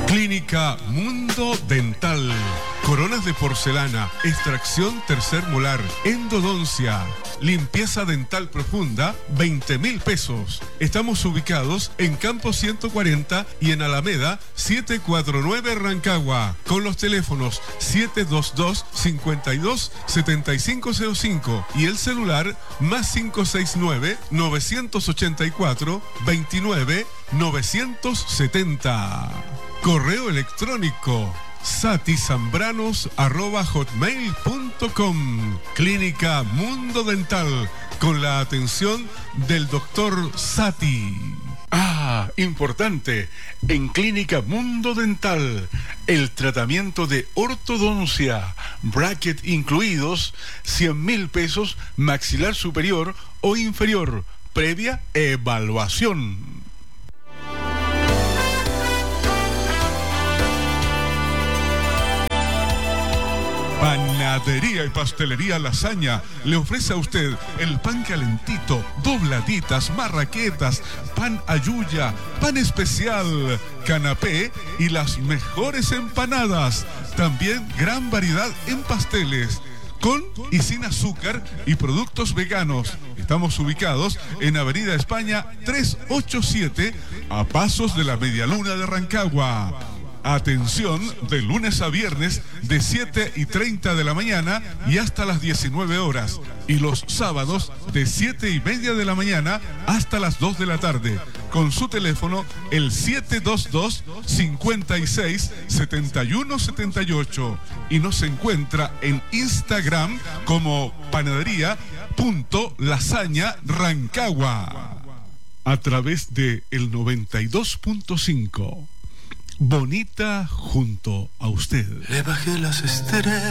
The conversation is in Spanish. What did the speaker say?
Clínica Mundo Dental. Coronas de porcelana, extracción tercer molar, endodoncia, limpieza dental profunda, 20.000 pesos. Estamos ubicados en Campo 140 y en Alameda 749 Rancagua, con los teléfonos 722-52-7505 y el celular más 569-984-29-970. Correo electrónico satisambranos@hotmail.com. Clínica Mundo Dental, con la atención del doctor Sati. Ah, importante, en Clínica Mundo Dental, el tratamiento de ortodoncia, bracket incluidos, 100.000 pesos, maxilar superior o inferior, previa evaluación. Panadería y Pastelería Lasaña le ofrece a usted el pan calentito, dobladitas, marraquetas, pan ayuya, pan especial, canapé y las mejores empanadas. También gran variedad en pasteles, con y sin azúcar y productos veganos. Estamos ubicados en Avenida España 387, a pasos de la Medialuna de Rancagua. Atención de lunes a viernes de 7:30 de la mañana y hasta las 19 horas. Y los sábados de 7:30 de la mañana hasta las 2 de la tarde. Con su teléfono el 722-56-7178. Y nos encuentra en Instagram como panadería.lasaña Rancagua. A través de el 92.5. Bonita junto a usted. Le bajé las estrellas.